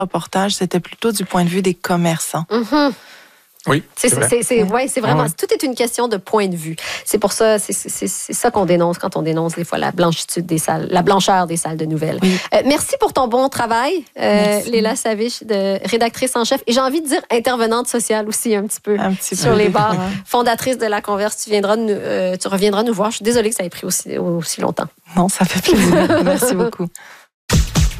reportage, c'était plutôt du point de vue des commerçants. Mm-hmm. Oui, c'est vraiment, tout est une question de point de vue. C'est pour ça, c'est ça qu'on dénonce quand on dénonce des fois la blanchitude des salles, la blancheur des salles de nouvelles. Oui. Merci pour ton bon travail, Léla Savich, rédactrice en chef, et j'ai envie de dire intervenante sociale aussi un petit peu sur les bars, fondatrice de La Converse. Tu reviendras nous voir. Je suis désolée que ça ait pris aussi longtemps. Non, ça fait plaisir. Merci beaucoup.